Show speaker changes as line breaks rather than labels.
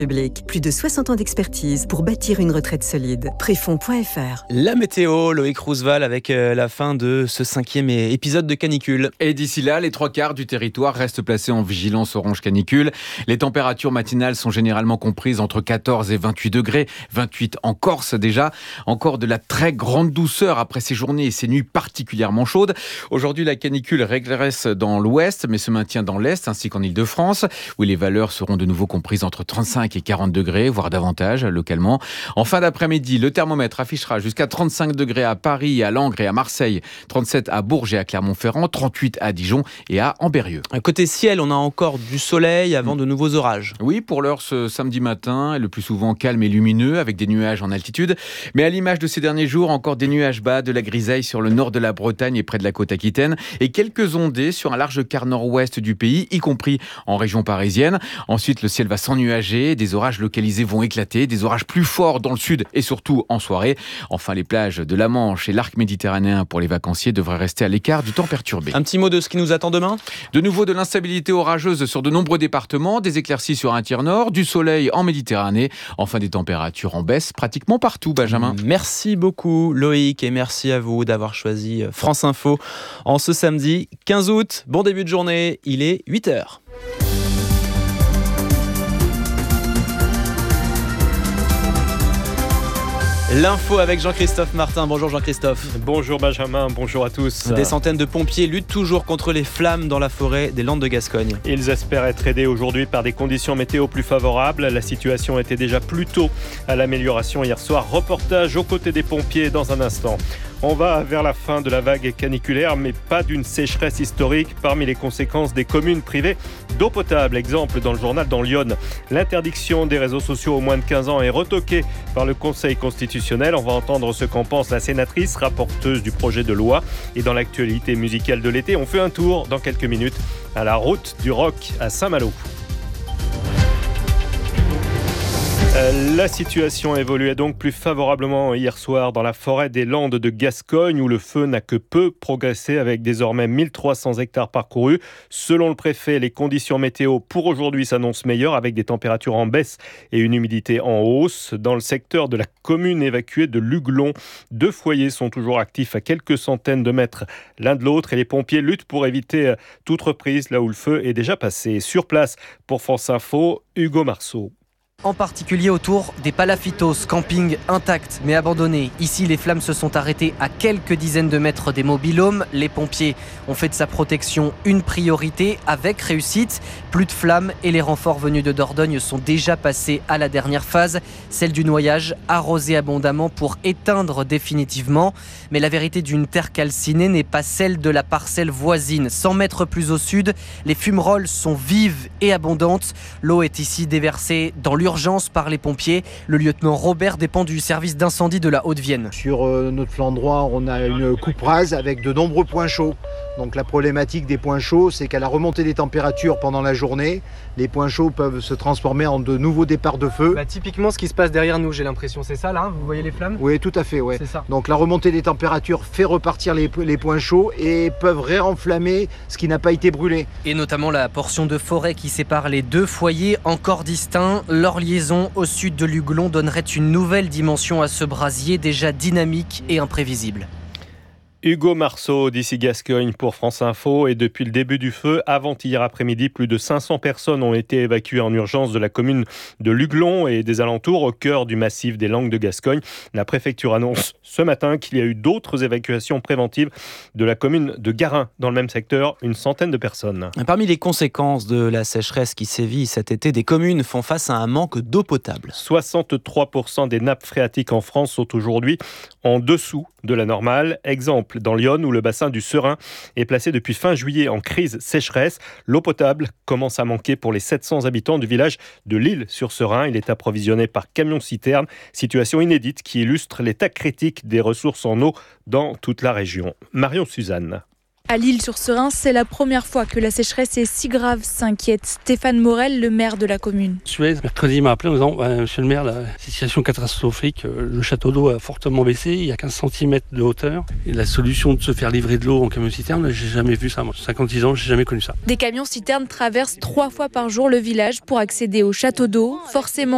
Public. Plus de 60 ans d'expertise pour bâtir une retraite solide. Préfonds.fr.
La météo, Loïc Roosevelt avec la fin de ce 5e épisode de canicule.
Et d'ici là, les 3/4 du territoire restent placés en vigilance orange canicule. Les températures matinales sont généralement comprises entre 14 et 28 degrés. 28 en Corse déjà. Encore de la très grande douceur après ces journées et ces nuits particulièrement chaudes. Aujourd'hui, la canicule régresse dans l'ouest, mais se maintient dans l'est ainsi qu'en Île-de-France, où les valeurs seront de nouveau comprises entre 35 et 40 degrés, voire davantage localement. En fin d'après-midi, le thermomètre affichera jusqu'à 35 degrés à Paris, à Langres et à Marseille, 37 à Bourges et à Clermont-Ferrand, 38 à Dijon et à Ambérieu.
Côté ciel, on a encore du soleil avant de nouveaux orages.
Oui, pour l'heure, ce samedi matin est le plus souvent calme et lumineux, avec des nuages en altitude. Mais à l'image de ces derniers jours, encore des nuages bas, de la grisaille sur le nord de la Bretagne et près de la côte aquitaine, et quelques ondées sur un large quart nord-ouest du pays, y compris en région parisienne. Ensuite, le ciel va s'ennuager, des orages localisés vont éclater, des orages plus forts dans le sud et surtout en soirée. Enfin, les plages de la Manche et l'arc méditerranéen pour les vacanciers devraient rester à l'écart du temps perturbé.
Un petit mot de ce qui nous attend demain ?
De nouveau de l'instabilité orageuse sur de nombreux départements, des éclaircies sur un tiers nord, du soleil en Méditerranée, enfin des températures en baisse pratiquement partout, Benjamin.
Merci beaucoup Loïc et merci à vous d'avoir choisi France Info en ce samedi 15 août. Bon début de journée, il est 8h. L'info avec Jean-Christophe Martin. Bonjour Jean-Christophe.
Bonjour Benjamin, bonjour à tous.
Des centaines de pompiers luttent toujours contre les flammes dans la forêt des Landes de Gascogne.
Ils espèrent être aidés aujourd'hui par des conditions météo plus favorables. La situation était déjà plutôt à l'amélioration hier soir. Reportage aux côtés des pompiers dans un instant. On va vers la fin de la vague caniculaire, mais pas d'une sécheresse historique. Parmi les conséquences des communes privées d'eau potable, exemple dans le journal dans l'Yonne. L'interdiction des réseaux sociaux aux moins de 15 ans est retoquée par le Conseil constitutionnel. On va entendre ce qu'en pense la sénatrice, rapporteuse du projet de loi. Et dans l'actualité musicale de l'été, on fait un tour dans quelques minutes à la route du rock à Saint-Malo. La situation évoluait donc plus favorablement hier soir dans la forêt des Landes de Gascogne où le feu n'a que peu progressé avec désormais 1300 hectares parcourus. Selon le préfet, les conditions météo pour aujourd'hui s'annoncent meilleures avec des températures en baisse et une humidité en hausse. Dans le secteur de la commune évacuée de Luglon, 2 foyers sont toujours actifs à quelques centaines de mètres l'un de l'autre et les pompiers luttent pour éviter toute reprise là où le feu est déjà passé. Sur place, pour France Info, Hugo Marceau.
En particulier autour des Palafitos, camping intact mais abandonné. Ici, les flammes se sont arrêtées à quelques dizaines de mètres des mobil-homes. Les pompiers ont fait de sa protection une priorité avec réussite. Plus de flammes et les renforts venus de Dordogne sont déjà passés à la dernière phase, celle du noyage, arrosé abondamment pour éteindre définitivement. Mais la vérité d'une terre calcinée n'est pas celle de la parcelle voisine. 100 mètres plus au sud, les fumerolles sont vives et abondantes. L'eau est ici déversée dans l'urgence par les pompiers. Le lieutenant Robert dépend du service d'incendie de la Haute-Vienne.
Sur notre flanc droit, on a une coupe rase avec de nombreux points chauds. Donc la problématique des points chauds, c'est qu'à la remontée des températures pendant la journée, les points chauds peuvent se transformer en de nouveaux départs de feu.
Typiquement ce qui se passe derrière nous, j'ai l'impression, c'est ça là, vous voyez les flammes ?
Oui, tout à fait, ouais.
C'est ça.
Donc la remontée des températures fait repartir les points chauds et peuvent réenflammer ce qui n'a pas été brûlé.
Et notamment la portion de forêt qui sépare les 2 foyers encore distincts. Leur liaison au sud de Luglon donnerait une nouvelle dimension à ce brasier déjà dynamique et imprévisible.
Hugo Marceau d'ici Gascogne pour France Info. Et depuis le début du feu, avant-hier après-midi, plus de 500 personnes ont été évacuées en urgence de la commune de Luglon et des alentours au cœur du massif des Landes de Gascogne. La préfecture annonce ce matin qu'il y a eu d'autres évacuations préventives de la commune de Garin dans le même secteur, une centaine de personnes.
Parmi les conséquences de la sécheresse qui sévit cet été, des communes font face à un manque d'eau potable.
63% des nappes phréatiques en France sont aujourd'hui en dessous de la normale. Exemple dans l'Yonne où le bassin du Serein est placé depuis fin juillet en crise sécheresse. L'eau potable commence à manquer pour les 700 habitants du village de Lille-sur-Serein. Il est approvisionné par camion-citerne. Situation inédite qui illustre l'état critique des ressources en eau dans toute la région. Marion Suzanne.
À Lille-sur-Serein, c'est la première fois que la sécheresse est si grave, s'inquiète Stéphane Morel, le maire de la commune.
Suez, mercredi, il m'a appelé en disant Monsieur le maire, la situation catastrophique, le château d'eau a fortement baissé, il y a 15 cm de hauteur. Et la solution de se faire livrer de l'eau en camion-citerne, j'ai jamais vu ça. Moi, 56 ans, j'ai jamais connu ça.
Des camions-citernes traversent 3 fois par jour le village pour accéder au château d'eau. Forcément,